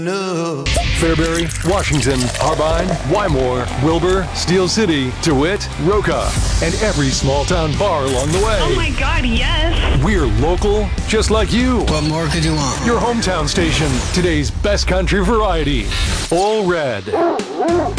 No. Fairbury, Washington, Harbine, Wymore, Wilbur, Steel City, DeWitt, Roca, and every small town bar along the way. Oh my God, yes. We're local, just like you. What more could you want? Your hometown station, today's best country variety. All Red.